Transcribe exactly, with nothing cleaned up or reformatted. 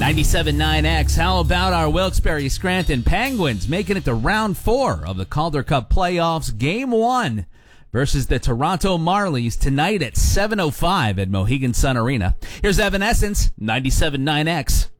ninety-seven point nine X, how about our Wilkes-Barre Scranton Penguins making it to round four of the Calder Cup playoffs, game one versus the Toronto Marlies tonight at seven oh five at Mohegan Sun Arena. Here's Evanescence, ninety-seven point nine X.